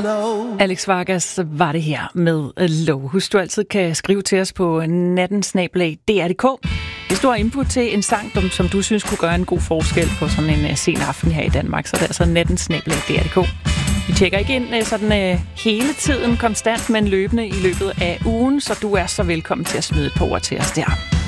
Alex Vargas var det her med Low. Husk, du altid kan skrive til os på natten@dr.dk. Hvis du har input til en sang, som du synes kunne gøre en god forskel på sådan en sen aften her i Danmark, så er det altså natten@dr.dk. Vi tjekker ikke ind sådan hele tiden konstant, men løbende i løbet af ugen, så du er så velkommen til at smide et par ord til os der.